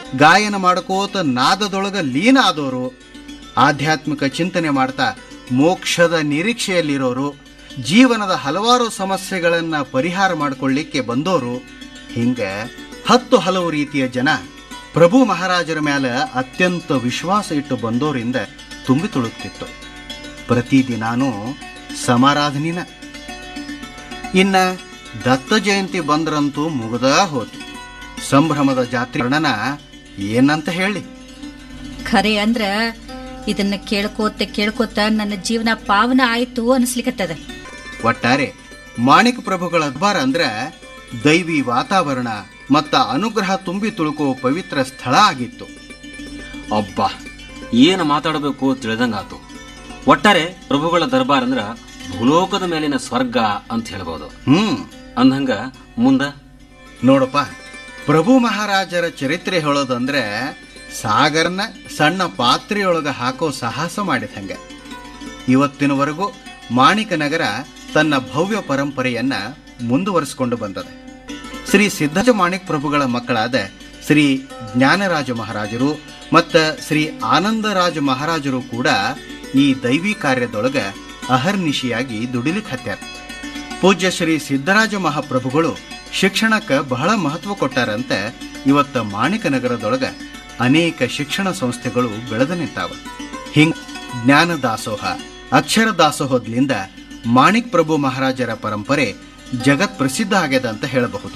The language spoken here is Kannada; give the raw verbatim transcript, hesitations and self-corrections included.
ಗಾಯನ ಮಾಡ್ಕೋತ ನಾದದೊಳಗ ಲೀನ ಆದವರು, ಆಧ್ಯಾತ್ಮಿಕ ಚಿಂತನೆ ಮಾಡ್ತಾ ಮೋಕ್ಷದ ನಿರೀಕ್ಷೆಯಲ್ಲಿರೋರು, ಜೀವನದ ಹಲವಾರು ಸಮಸ್ಯೆಗಳನ್ನು ಪರಿಹಾರ ಮಾಡಿಕೊಳ್ಳಿಕ್ಕೆ ಬಂದೋರು, ಹಿಂಗೆ ಹತ್ತು ಹಲವು ರೀತಿಯ ಜನ ಪ್ರಭು ಮಹಾರಾಜರ ಮೇಲೆ ಅತ್ಯಂತ ವಿಶ್ವಾಸ ಇಟ್ಟು ಬಂದೋರಿಂದ ತುಂಬಿ ತುಳುಕ್ತಿತ್ತು. ಪ್ರತಿದಿನಾನೂ ಸಮಾರಾಧನಿನ. ಇನ್ನ ದತ್ತ ಜಯಂತಿ ಬಂದ್ರಂತೂ ಮುಗ್ದ ಹೋತು. ಸಂಭ್ರಮದ ಜಾತ್ರೆ ವರ್ಣನ ಏನಂತ ಹೇಳಿ. ಖರೆ ಅಂದ್ರ ಇದನ್ನ ಕೇಳ್ಕೋತ ಕೇಳ್ಕೋತ ನನ್ನ ಜೀವನ ಪಾವನ ಆಯ್ತು ಅನಿಸ್ಲಿಕ್ಕತ್ತದ. ಒಟ್ಟಾರೆ ಮಾಣಿಕ ಪ್ರಭುಗಳ ದರ್ಬಾರ ಅಂದ್ರ ದೈವಿ ವಾತಾವರಣ ಮತ್ತ ಅನುಗ್ರಹ ತುಂಬಿ ತುಳುಕೋ ಪವಿತ್ರ ಸ್ಥಳ ಆಗಿತ್ತು. ಅಬ್ಬಾ, ಏನು ಮಾತಾಡಬೇಕು ತಿಳಿದಂಗಾತು. ಒಟ್ಟಾರೆ ಪ್ರಭುಗಳ ದರ್ಬಾರ್ ಅಂದ್ರ ಭೂಲೋಕದ ಮೇಲಿನ ಸ್ವರ್ಗ ಅಂತ ಹೇಳ್ಬೋದು. ಹ್ಮ್ ಅಂದಂಗ ಮುಂದ ನೋಡಪ್ಪ, ಪ್ರಭು ಮಹಾರಾಜರ ಚರಿತ್ರೆ ಹೇಳೋದಂದ್ರೆ ಸಾಗರನ ಸಣ್ಣ ಪಾತ್ರೆಯೊಳಗ ಹಾಕೋ ಸಾಹಸ ಮಾಡಿದಂಗ. ಇವತ್ತಿನವರೆಗೂ ಮಾಣಿಕ ನಗರ ತನ್ನ ಭವ್ಯ ಪರಂಪರೆಯನ್ನ ಮುಂದುವರಿಸಿಕೊಂಡು ಬಂದದೆ. ಶ್ರೀ ಸಿದ್ಧರಾಜ ಮಾಣಿಕ್ ಪ್ರಭುಗಳ ಮಕ್ಕಳಾದ ಶ್ರೀ ಜ್ಞಾನರಾಜ ಮಹಾರಾಜರು ಮತ್ತು ಶ್ರೀ ಆನಂದರಾಜ ಮಹಾರಾಜರು ಕೂಡ ಈ ದೈವಿ ಕಾರ್ಯದೊಳಗ ಅಹರ್ನಿಶಿಯಾಗಿ ದುಡಿಲಿಕ್ಕೆ ಹತ್ಯಾರ. ಪೂಜ್ಯ ಶ್ರೀ ಸಿದ್ದರಾಜ ಮಹಾಪ್ರಭುಗಳು ಶಿಕ್ಷಣಕ್ಕೆ ಬಹಳ ಮಹತ್ವ ಕೊಟ್ಟಾರಂತ ಇವತ್ತ ಮಾಣಿಕ ನಗರದೊಳಗ ಅನೇಕ ಶಿಕ್ಷಣ ಸಂಸ್ಥೆಗಳು ಬೆಳೆದು ನಿಂತಾವ. ಹಿಂಗ್ ಜ್ಞಾನ ದಾಸೋಹ, ಅಕ್ಷರ ದಾಸೋಹದಿಂದ ಮಾಣಿಕ್ ಪ್ರಭು ಮಹಾರಾಜರ ಪರಂಪರೆ ಜಗತ್ ಪ್ರಸಿದ್ಧ ಆಗ್ಯದ ಅಂತ ಹೇಳಬಹುದು.